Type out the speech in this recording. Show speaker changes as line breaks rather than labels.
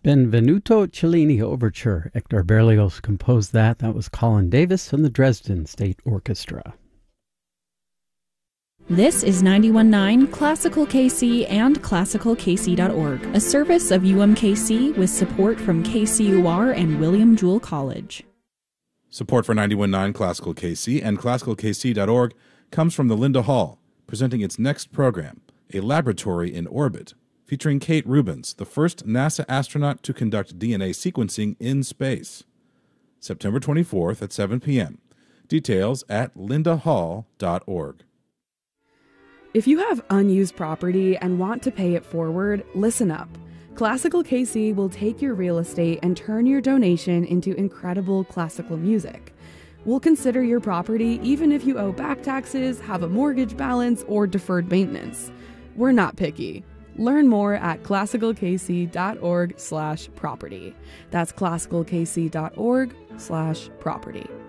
Benvenuto Cellini Overture. Hector Berlioz composed that. That was Colin Davis and the Dresden State Orchestra.
This is 91.9 Classical KC and ClassicalKC.org, a service of UMKC with support from KCUR and William Jewell College.
Support for 91.9 Classical KC and ClassicalKC.org comes from the Linda Hall, presenting its next program, A Laboratory in Orbit, featuring Kate Rubins, the first NASA astronaut to conduct DNA sequencing in space. September 24th at 7 p.m. Details at lindahall.org.
If you have unused property and want to pay it forward, listen up. Classical KC will take your real estate and turn your donation into incredible classical music. We'll consider your property even if you owe back taxes, have a mortgage balance, or deferred maintenance. We're not picky. Learn more at classicalkc.org/property. That's classicalkc.org/property.